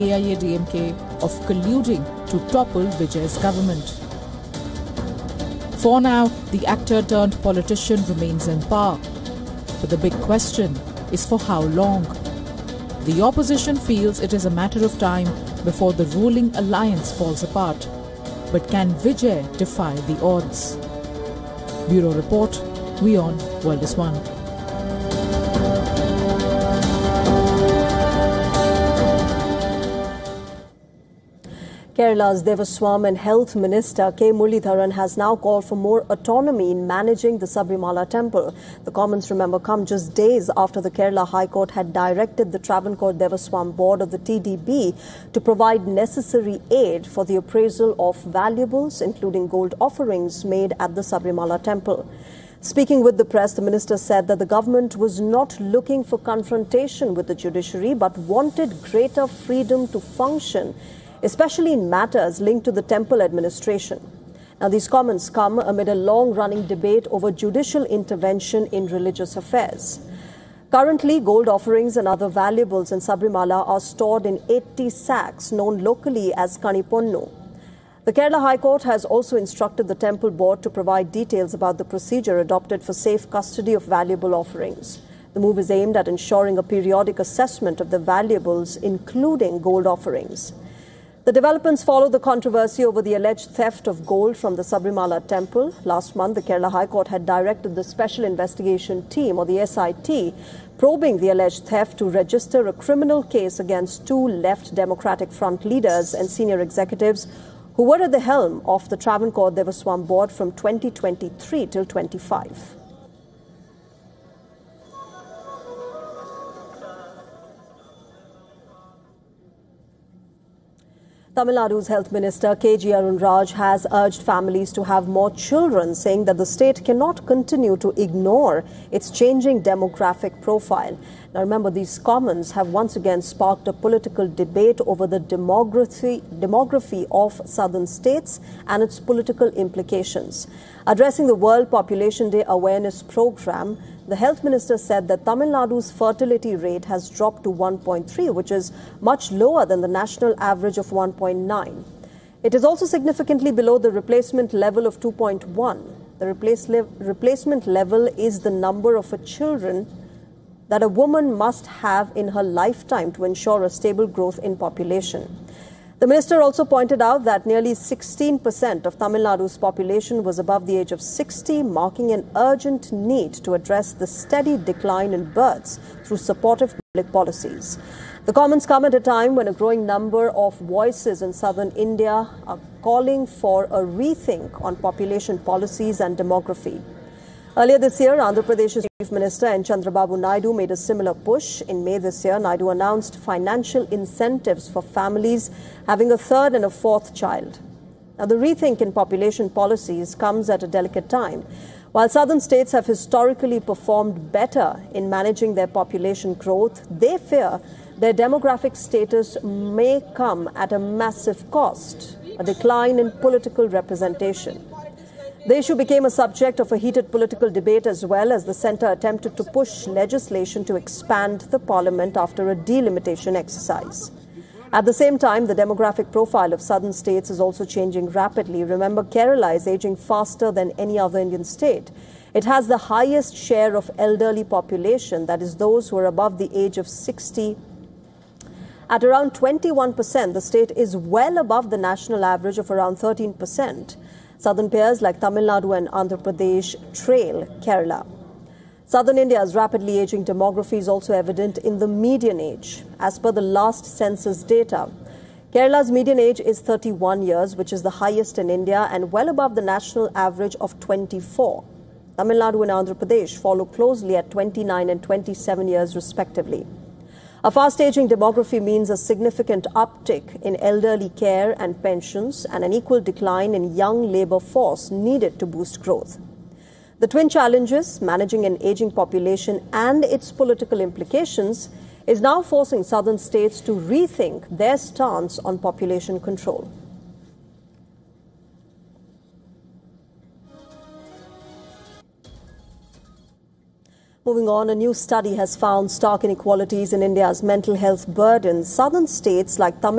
AIADMK of colluding to topple Vijay's government. For now, the actor-turned-politician remains in power. But the big question is for how long? The opposition feels it is a matter of time before the ruling alliance falls apart. But can Vijay defy the odds? Bureau Report, WION, World is One. Kerala's Devaswam Health Minister K. Muralidharan has now called for more autonomy in managing the Sabarimala temple. The comments, remember, come just days after the Kerala High Court had directed the Travancore Devaswam Board of the TDB to provide necessary aid for the appraisal of valuables, including gold offerings made at the Sabarimala temple. Speaking with the press, the minister said that the government was not looking for confrontation with the judiciary but wanted greater freedom to function, especially in matters linked to the temple administration. Now, these comments come amid a long-running debate over judicial intervention in religious affairs. Currently, gold offerings and other valuables in Sabarimala are stored in 80 sacks, known locally as Kaniponnu. The Kerala High Court has also instructed the temple board to provide details about the procedure adopted for safe custody of valuable offerings. The move is aimed at ensuring a periodic assessment of the valuables, including gold offerings. The developments follow the controversy over the alleged theft of gold from the Sabarimala temple. Last month, the Kerala High Court had directed the Special Investigation Team, or the SIT, probing the alleged theft to register a criminal case against two Left Democratic Front leaders and senior executives who were at the helm of the Travancore Devaswam Board from 2023 till 25. Tamil Nadu's Health Minister K.G. Arun Raj has urged families to have more children, saying that the state cannot continue to ignore its changing demographic profile. Now, remember, these comments have once again sparked a political debate over the demography of southern states and its political implications. Addressing the World Population Day Awareness Program, the Health Minister said that Tamil Nadu's fertility rate has dropped to 1.3, which is much lower than the national average of 1.9. It is also significantly below the replacement level of 2.1. The replacement level is the number of children that a woman must have in her lifetime to ensure a stable growth in population. The minister also pointed out that nearly 16% of Tamil Nadu's population was above the age of 60, marking an urgent need to address the steady decline in births through supportive public policies. The comments come at a time when a growing number of voices in southern India are calling for a rethink on population policies and demography. Earlier this year, Andhra Pradesh's Chief Minister N. Chandrababu Naidu made a similar push. In May this year, Naidu announced financial incentives for families having a third and a fourth child. Now, the rethink in population policies comes at a delicate time. While southern states have historically performed better in managing their population growth, they fear their demographic status may come at a massive cost, a decline in political representation. The issue became a subject of a heated political debate as well as the centre attempted to push legislation to expand the parliament after a delimitation exercise. At the same time, the demographic profile of southern states is also changing rapidly. Remember, Kerala is aging faster than any other Indian state. It has the highest share of elderly population, that is, those who are above the age of 60. At around 21%, the state is well above the national average of around 13%. Southern peers like Tamil Nadu and Andhra Pradesh trail Kerala. Southern India's rapidly aging demography is also evident in the median age. As per the last census data, Kerala's median age is 31 years, which is the highest in India and well above the national average of 24. Tamil Nadu and Andhra Pradesh follow closely at 29 and 27 years respectively. A fast-aging demography means a significant uptick in elderly care and pensions and an equal decline in young labour force needed to boost growth. The twin challenges, managing an aging population and its political implications, is now forcing southern states to rethink their stance on population control. Moving on, a new study has found stark inequalities in India's mental health burden. Southern states like Tamil